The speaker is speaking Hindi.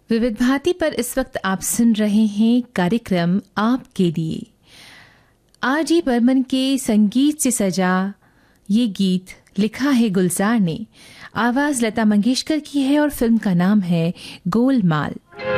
विविध भारती पर इस वक्त आप सुन रहे हैं कार्यक्रम आपके लिए। आर.डी. बर्मन के संगीत से सजा ये गीत लिखा है गुलजार ने, आवाज लता मंगेशकर की है और फिल्म का नाम है गोलमाल।